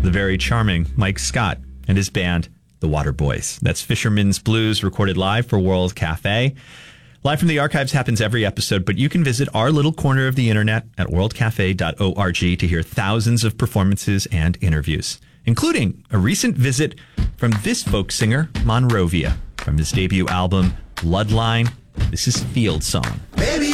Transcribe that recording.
the very charming Mike Scott and his band, the Waterboys. That's Fisherman's Blues, recorded live for World Cafe. Live from the Archives happens every episode, but you can visit our little corner of the internet at worldcafe.org to hear thousands of performances and interviews, including a recent visit from this folk singer, Monrovia, from his debut album, Bloodline. This is Field Song. Baby,